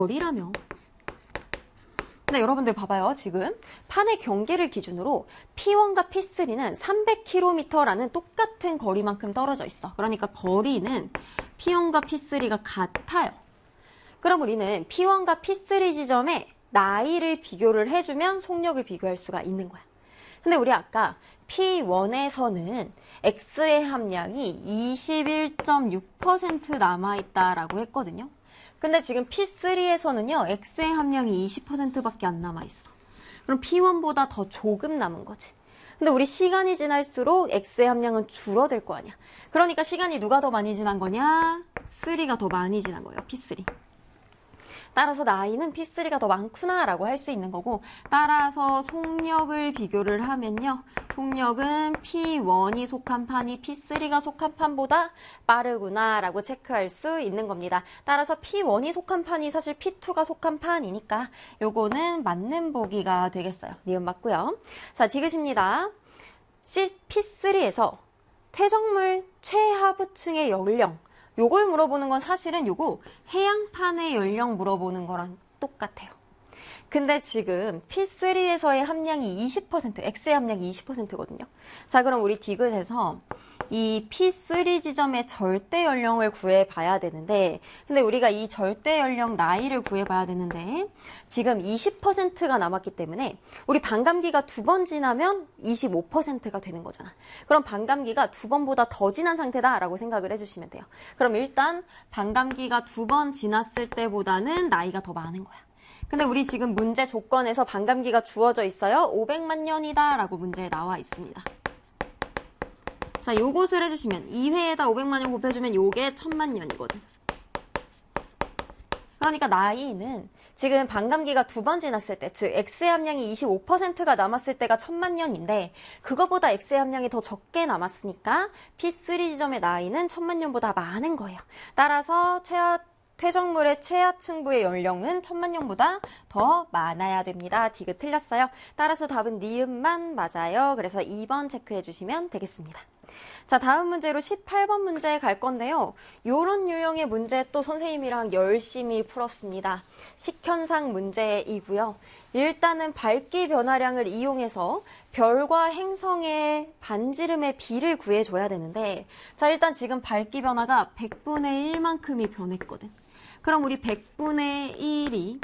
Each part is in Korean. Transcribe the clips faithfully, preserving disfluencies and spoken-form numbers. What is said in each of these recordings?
거리라며. 근데 여러분들 봐봐요. 지금 판의 경계를 기준으로 피 원과 피 쓰리는 삼백 킬로미터라는 똑같은 거리만큼 떨어져 있어. 그러니까 거리는 피 원과 피 쓰리가 같아요. 그럼 우리는 피 원과 피 쓰리 지점의 나이를 비교를 해주면 속력을 비교할 수가 있는 거야. 근데 우리 아까 피 원에서는 X의 함량이 이십일 점 육 퍼센트 남아있다라고 했거든요. 근데 지금 피 쓰리에서는요, X의 함량이 이십 퍼센트밖에 안 남아있어. 그럼 피 원보다 더 조금 남은 거지. 근데 우리 시간이 지날수록 X의 함량은 줄어들 거 아니야. 그러니까 시간이 누가 더 많이 지난 거냐? 쓰리가 더 많이 지난 거예요, 피 쓰리. 따라서 나이는 피 쓰리가 더 많구나 라고 할 수 있는 거고, 따라서 속력을 비교를 하면요, 속력은 피 원이 속한 판이 피 쓰리가 속한 판보다 빠르구나 라고 체크할 수 있는 겁니다. 따라서 피 원이 속한 판이 사실 피 투가 속한 판이니까 요거는 맞는 보기가 되겠어요. 니은 맞고요. 자, 디귿입니다. 피 쓰리에서 퇴적물 최하부층의 연령, 요걸 물어보는 건 사실은 요거 해양판의 연령 물어보는 거랑 똑같아요. 근데 지금 피 쓰리에서의 함량이 이십 퍼센트, X의 함량이 이십 퍼센트거든요. 자, 그럼 우리 디귿에서 이 피 쓰리 지점의 절대 연령을 구해봐야 되는데, 근데 우리가 이 절대 연령 나이를 구해봐야 되는데 지금 이십 퍼센트가 남았기 때문에 우리 반감기가 두 번 지나면 이십오 퍼센트가 되는 거잖아. 그럼 반감기가 두 번보다 더 지난 상태다라고 생각을 해주시면 돼요. 그럼 일단 반감기가 두 번 지났을 때보다는 나이가 더 많은 거야. 근데 우리 지금 문제 조건에서 반감기가 주어져 있어요. 오백만 년이다 라고 문제에 나와 있습니다. 자, 요것을 해주시면 이 회에다 오백만 년 곱해주면 요게 천만 년이거든. 그러니까 나이는 지금 반감기가 두 번 지났을 때, 즉 X의 함량이 이십오 퍼센트가 남았을 때가 천만 년인데 그거보다 X의 함량이 더 적게 남았으니까 피 쓰리 지점의 나이는 천만 년보다 많은 거예요. 따라서 최하 퇴적물의 최하층부의 연령은 천만 년보다 더 많아야 됩니다. 디귿 틀렸어요. 따라서 답은 니은만 맞아요. 그래서 이 번 체크해 주시면 되겠습니다. 자, 다음 문제로 십팔 번 문제 갈 건데요. 요런 유형의 문제 또 선생님이랑 열심히 풀었습니다. 식현상 문제이고요. 일단은 밝기 변화량을 이용해서 별과 행성의 반지름의 비를 구해줘야 되는데, 자, 일단 지금 밝기 변화가 백분의 일만큼이 변했거든. 그럼 우리 백분의 일이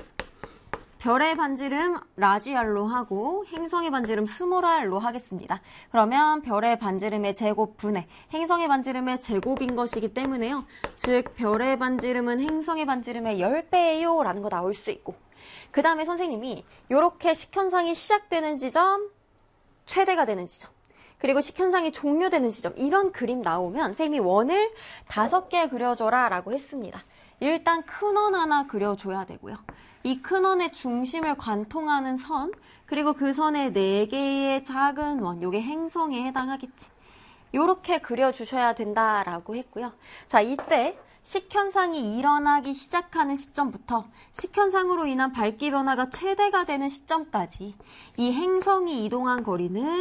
별의 반지름 라지알로 하고 행성의 반지름 스몰알로 하겠습니다. 그러면 별의 반지름의 제곱분의 행성의 반지름의 제곱인 것이기 때문에요. 즉 별의 반지름은 행성의 반지름의 십 배예요 라는 거 나올 수 있고, 그 다음에 선생님이 이렇게 식현상이 시작되는 지점, 최대가 되는 지점, 그리고 식현상이 종료되는 지점, 이런 그림 나오면 선생님이 원을 다섯 개 그려줘라 라고 했습니다. 일단 큰 원 하나 그려줘야 되고요. 이 큰 원의 중심을 관통하는 선, 그리고 그 선의 네 개의 작은 원, 요게 행성에 해당하겠지. 요렇게 그려주셔야 된다라고 했고요. 자, 이때 식현상이 일어나기 시작하는 시점부터 식현상으로 인한 밝기 변화가 최대가 되는 시점까지 이 행성이 이동한 거리는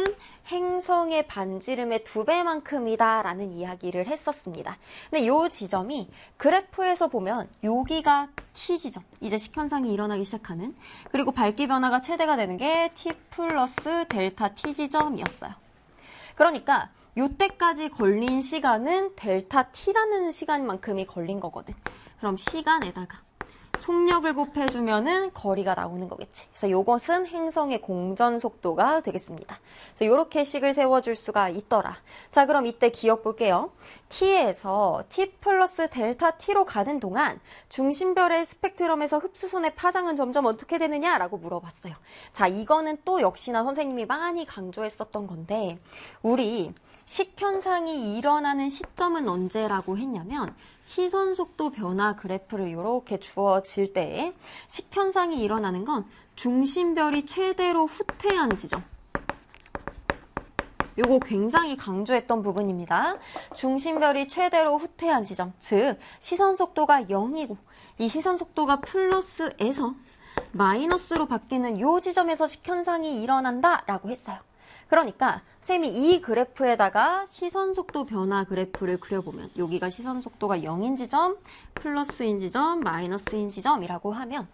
행성의 반지름의 두 배만큼이다 라는 이야기를 했었습니다. 근데 이 지점이 그래프에서 보면 여기가 T 지점, 이제 식현상이 일어나기 시작하는, 그리고 밝기 변화가 최대가 되는 게 T 플러스 델타 T 지점이었어요. 그러니까 요때까지 걸린 시간은 델타 T라는 시간만큼이 걸린 거거든. 그럼 시간에다가 속력을 곱해주면은 거리가 나오는 거겠지. 그래서 요것은 행성의 공전 속도가 되겠습니다. 그래서 요렇게 식을 세워줄 수가 있더라. 자, 그럼 이때 기억 볼게요. T에서 T 플러스 델타 T로 가는 동안 중심별의 스펙트럼에서 흡수선의 파장은 점점 어떻게 되느냐라고 물어봤어요. 자, 이거는 또 역시나 선생님이 많이 강조했었던 건데, 우리 식현상이 일어나는 시점은 언제라고 했냐면 시선 속도 변화 그래프를 이렇게 주어질 때 식현상이 일어나는 건 중심별이 최대로 후퇴한 지점. 요거 굉장히 강조했던 부분입니다. 중심별이 최대로 후퇴한 지점, 즉 시선 속도가 영이고 이 시선 속도가 플러스에서 마이너스로 바뀌는 요 지점에서 식현상이 일어난다라고 했어요. 그러니까 쌤이 이 그래프에다가 시선속도 변화 그래프를 그려보면 여기가 시선속도가 영인 지점, 플러스인 지점, 마이너스인 지점이라고 하면